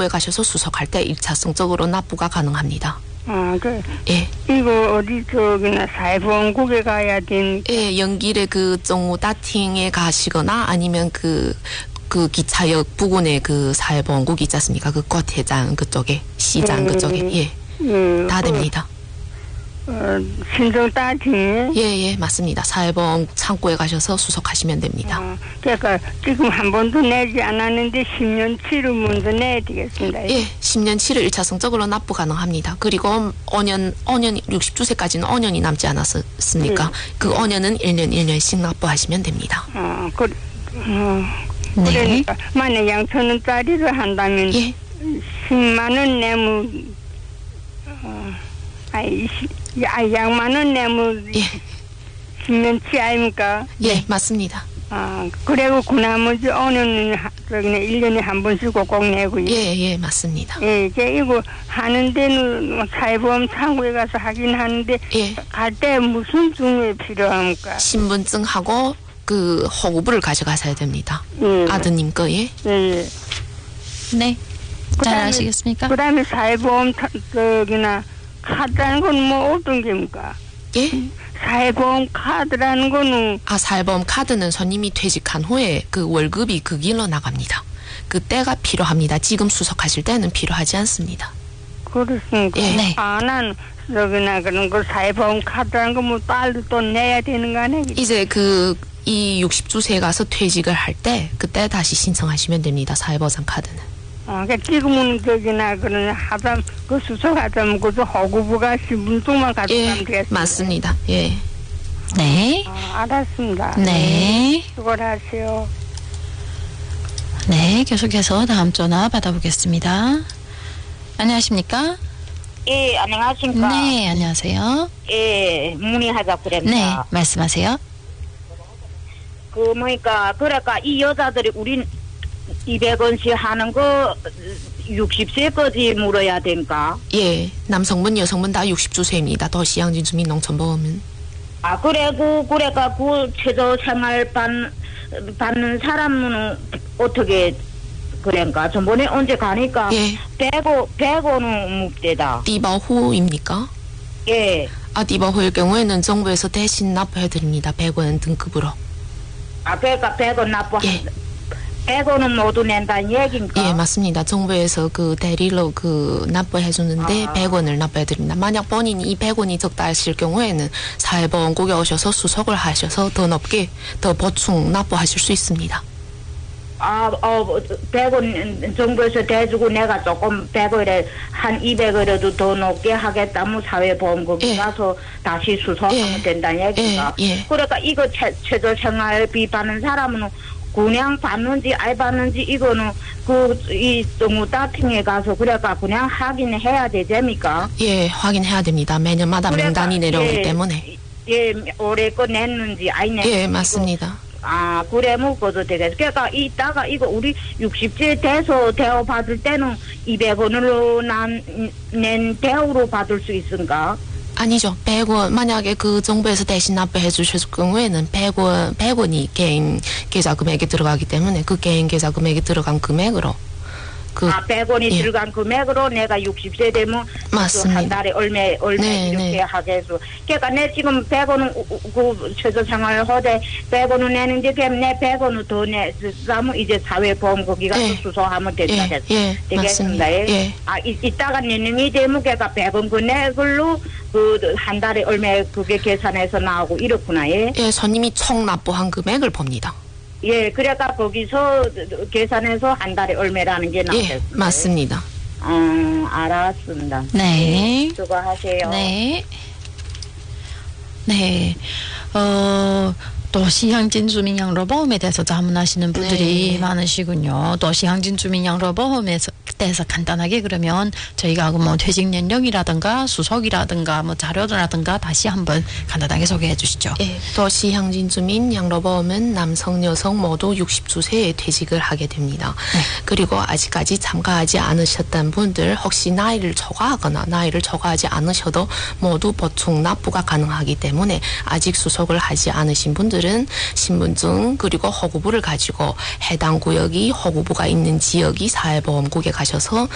창고에 가셔서 수속할 때 1차성적으로 납부가 가능합니다. 예. 이거 어디 저기나 사회보험국에 가야 된? 예, 연길의 그 정우 다팅에 가시거나 아니면 그 기차역 부근에 그 사회보험국이 있지 않습니까? 그 겉해장 그쪽에 시장 그쪽에 다 됩니다. 신청 따지네? 예, 맞습니다. 사회보험 창고에 가셔서 수속하시면 됩니다. 그러니까 지금 한 번도 내지 않았는데 10년치를 먼저 내야 되겠습니다. 예, 10년치를 1차성적으로 납부 가능합니다. 그리고 5년 60주세까지는 5년이 남지 않았습니까? 그 5년은 1년씩 납부하시면 됩니다. 그러니까 만약 2,000원짜리를 한다면 10만 원 내면 양만 원 내면 10년치 아닙니까? 예, 맞습니다. 그리고 그 나머지 5년은 1년에 한 번씩 꼭 내고요. 예, 맞습니다. 예, 이거 하는 데는 사회보험 창구에 가서 하긴 하는데 갈 때 무슨 증이 필요합니까? 신분증하고 그 허구부를 가져가셔야 됩니다. 아드님 거에. 네. 잘 아시겠습니까? 그다음에 사회보험 카드라는 건 뭐 어떤 게입니까? 예? 사회보험 카드라는 거는 사회보험 카드는 손님이 퇴직한 후에 그 월급이 그 길로 나갑니다. 그때가 필요합니다. 지금 수속하실 때는 필요하지 않습니다. 그렇습니까? 예. 네. 난 그런 거 사회보험 카드라는 거 뭐 딸도 또 내야 되는 거 아니에요? 이제 이 60주세에 가서 퇴직을 할 때 그때 다시 신청하시면 됩니다. 사회보장 카드는. 그러니까 지금은 그런 수속하자면 그저 허구부가 신분증만 가져가면 되겠습니다. 맞습니다. 예. 네. 알았습니다. 네. 수고를 하세요. 네, 계속해서 다음 전화 받아보겠습니다. 안녕하십니까? 예, 안녕하십니까? 네, 안녕하세요. 예, 문의하자 그랬나? 네, 말씀하세요. 그러니까 이 여자들이 우린 200원씩 하는 거 60세까지 물어야 됩니까? 예, 남성분, 여성분 다 60주세입니다. 도시양진주민농촌보험은. 그래가 그 최저생활 받는 사람은 어떻게 그런가? 저번에 언제 가니까 100원은 묵대다. 띠바호입니까? 예. 띠바호일 경우에는 정부에서 대신 납부해드립니다. 100원 등급으로. 그러니까 100원 납부 100원은 모두 낸다는 얘기인가? 예, 맞습니다. 정부에서 그 대리로 납부해주는데 100원을 납부해드립니다. 만약 본인이 이 100원이 적다 하실 경우에는 사회보험국에 오셔서 수속을 하셔서 더 높게 더 보충 납부하실 수 있습니다. 100원 정부에서 대주고 내가 조금 100원에 한 200원이라도 더 높게 하겠다면 사회보험국에 가서 다시 수속하면 된다는 얘기인가? 그러니까 이거 최저생활비 받는 사람은 그냥 받는지 안 받는지 이거는 이 정부 다팅에 가서 그러니까 그냥 확인해야 되됩니까? 예, 확인해야 됩니다. 매년마다 명단이 내려오기 때문에. 예, 올해 거 냈는지 안 냈는지. 예, 맞습니다. 그래 먹어도 되겠어. 그러니까 이따가 이거 우리 60세 돼서 대우 받을 때는 200원으로 낸 대우로 받을 수 있은가? 아니죠. 100원. 만약에 그 정부에서 대신 납부해 주실 경우에는 100원이 개인 계좌 금액에 들어가기 때문에 그 개인 계좌 금액에 들어간 금액으로 100원이 들어간 금액으로 내가 60세 되면 맞습니다. 한 달에 얼마 이렇게 하겠어. 그러니까 내 지금 100원은 그 최저생활 허대 100원은 내는데 그럼 내 100원을 더 내면 이제 사회보험국에 가서 수소하면 되겠습니다. 맞습니다. 이따가 내년이 되면 걔가 100원 그 내걸로 한 달에 얼마 그게 계산해서 나오고 이렇구나. 예, 손님이 총 납부한 금액을 봅니다. 예, 그러니까 거기서 계산해서 한 달에 얼마라는 게 나오겠습니다. 예, 맞습니다. 알았습니다. 네. 수고하세요. 네. 네. 도시항진주민양로보험에 대해서 자문하시는 분들이 많으시군요. 도시항진주민양로보험에서 대해서 간단하게 그러면 저희가 뭐 퇴직 연령이라든가 수속이라든가 뭐 자료라든가 다시 한번 간단하게 소개해 주시죠. 예, 도시항진주민 양로보험은 남성, 여성 모두 60주세에 퇴직을 하게 됩니다. 그리고 아직까지 참가하지 않으셨던 분들 혹시 나이를 초과하거나 나이를 초과하지 않으셔도 모두 보충 납부가 가능하기 때문에 아직 수속을 하지 않으신 분들은 신분증 그리고 허구부를 가지고 해당 구역이 허구부가 있는 지역이 사회보험국에 가셔서